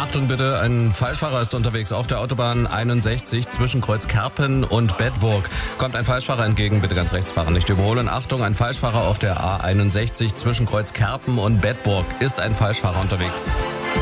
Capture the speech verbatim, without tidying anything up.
Achtung bitte, ein Falschfahrer ist unterwegs auf der Autobahn einundsechzig zwischen Kreuz Kerpen und Bedburg. Kommt ein Falschfahrer entgegen, bitte ganz rechts fahren, nicht überholen. Achtung, ein Falschfahrer auf der A einundsechzig zwischen Kreuz Kerpen und Bedburg. Ist ein Falschfahrer unterwegs.